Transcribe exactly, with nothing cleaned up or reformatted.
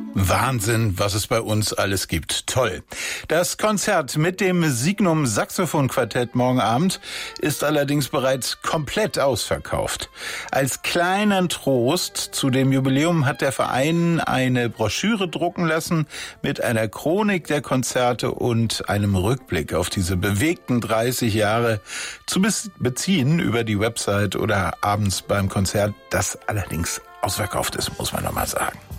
Wahnsinn, was es bei uns alles gibt. Toll. Das Konzert mit dem Signum Saxophon Quartett morgen Abend ist allerdings bereits komplett ausverkauft. Als kleinen Trost zu dem Jubiläum hat der Verein eine Broschüre drucken lassen mit einer Chronik der Konzerte und einem Rückblick auf diese bewegten dreißig Jahre zu beziehen über die Website oder abends beim Konzert, das allerdings ausverkauft ist, muss man nochmal sagen.